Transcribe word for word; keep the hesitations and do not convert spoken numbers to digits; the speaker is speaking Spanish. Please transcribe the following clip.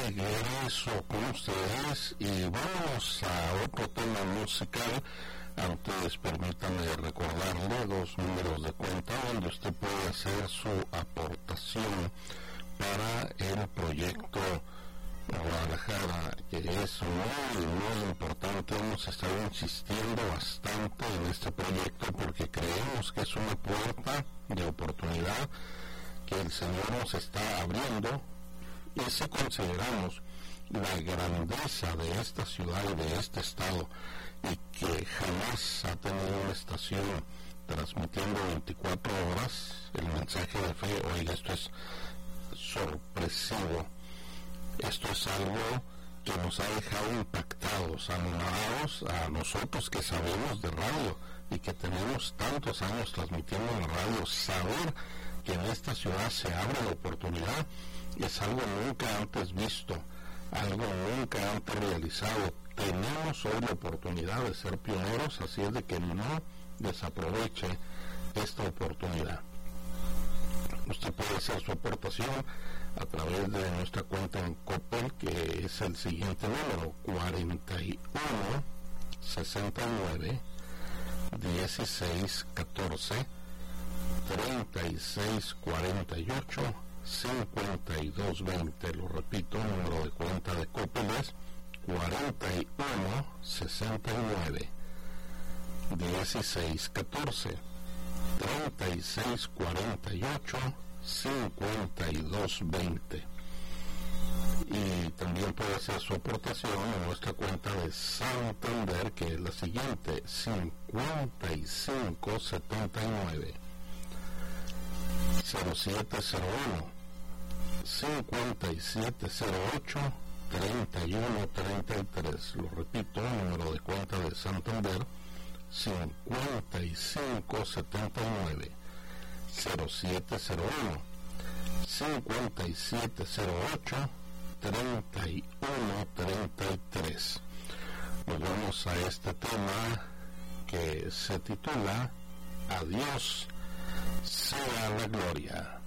regreso con ustedes y vamos a otro tema musical. A ustedes permítanme recordarle dos números de cuenta donde usted puede hacer su aportación para el proyecto Guadalajara, que es muy, muy importante. Hemos estado insistiendo bastante en este proyecto porque creemos que es una puerta de oportunidad que el Señor nos está abriendo, y si consideramos la grandeza de esta ciudad y de este estado, y que jamás ha tenido una estación transmitiendo veinticuatro horas el mensaje de fe, oiga, esto es sorpresivo. Esto es algo que nos ha dejado impactados, anonadados a nosotros que sabemos de radio y que tenemos tantos años transmitiendo en la radio. Saber que en esta ciudad se abre la oportunidad es algo nunca antes visto, algo nunca antes realizado. Tenemos hoy la oportunidad de ser pioneros, así es de que no desaproveche esta oportunidad. Usted puede hacer su aportación a través de nuestra cuenta en Coppel, que es el siguiente número: cuarenta y uno, sesenta y nueve, dieciséis, catorce, treinta y seis, cuarenta y ocho, cincuenta y dos, veinte. Lo repito, el número de cuenta de Coppel es cuarenta y uno, sesenta y nueve, dieciséis, catorce, treinta y seis, cuarenta y ocho, cincuenta y dos, veinte. Y también puede hacer su aportación en nuestra cuenta de Santander, que es la siguiente: cincuenta y cinco, setenta y nueve, cero siete cero uno, cincuenta y siete cero ocho, treinta y uno, treinta y tres. Lo repito, número de cuenta de Santander: cincuenta y cinco, setenta y nueve, cero siete cero uno, cincuenta y siete cero ocho, treinta y uno, treinta y tres. Nos vamos a este tema que se titula: A Dios sea la gloria.